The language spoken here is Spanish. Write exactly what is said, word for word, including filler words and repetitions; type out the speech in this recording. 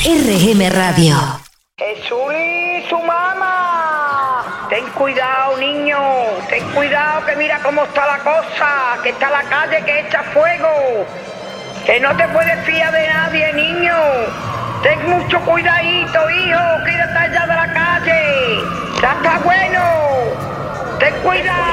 R M Radio. Jesús y su mamá. Ten cuidado, niño. Ten cuidado, que mira cómo está la cosa. Que está la calle que echa fuego. Que no te puedes fiar de nadie, niño. Ten mucho cuidadito, hijo. Quédate allá de la calle. Ya está bueno. Ten cuidado.